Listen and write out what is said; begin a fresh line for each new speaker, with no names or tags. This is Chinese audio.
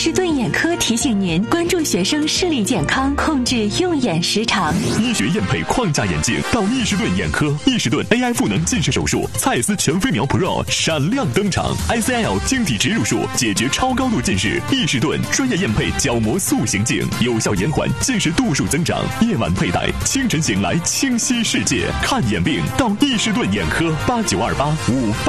士顿眼科提醒您关注学生视力健康，控制用眼时长。
医学验配框架眼镜到易士顿眼科，易士顿 AI 赋能近视手术，蔡司全飞秒 Pro 闪亮登场 ，ICL 晶体植入术解决超高度近视，易士顿专业验配角膜塑形镜，有效延缓近视度数增长。夜晚佩戴，清晨醒来清晰世界，看眼病到易士顿眼科892858。